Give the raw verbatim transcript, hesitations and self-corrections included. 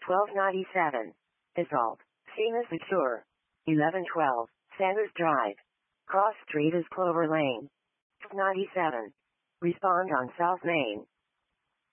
twelve ninety-seven. Assault. Scene is secure. eleven twelve. Sanders Drive. Cross Street is Clover Lane. ninety-seven. Respond on South Main.